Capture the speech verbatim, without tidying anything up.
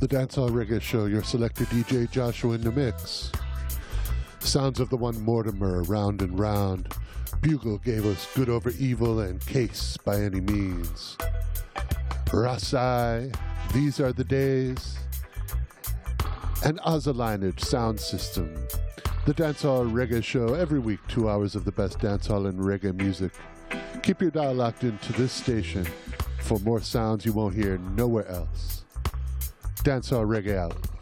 The Dancehall Reggae Show, your selected D J Joshua in the mix. Sounds of the one Mortimer, Round and Round. Bugle gave us Good Over Evil and Case by Any Means. Rasai, These Are the Days. And Ozza Lineage Sound System. The Dancehall Reggae Show, every week, two hours of the best dancehall and reggae music. Keep your dial locked into this station for more sounds you won't hear nowhere else. Dancehall Reggae out.